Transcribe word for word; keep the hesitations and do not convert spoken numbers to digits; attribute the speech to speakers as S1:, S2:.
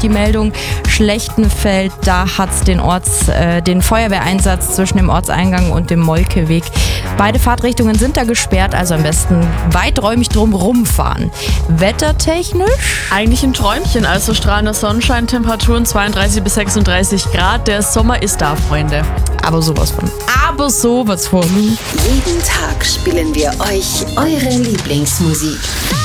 S1: die Meldung Schlechtenfeld. Da hat es den, Orts, äh, den Feuerwehreinsatz zwischen dem Ortseingang und dem Molkeweg. Beide Fahrtrichtungen sind da gesperrt, also am besten weiträumig drum rumfahren. Wettertechnisch?
S2: Eigentlich ein Träumchen, also strahlender Sonnenschein, Temperaturen zweiunddreißig bis sechsunddreißig Grad. Der Sommer ist da, Freunde.
S1: Aber sowas von. Aber sowas von.
S3: Jeden Tag spielen wir euch eure Lieblingsmusik.